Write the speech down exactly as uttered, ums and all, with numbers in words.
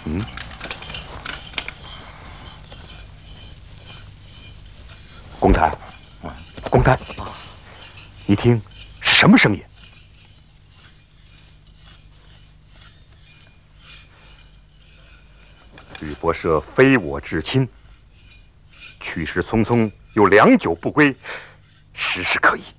嗯。公台，公台，你听，什么声音？吕伯奢非我至亲，去世匆匆，又良久不归，时时可疑。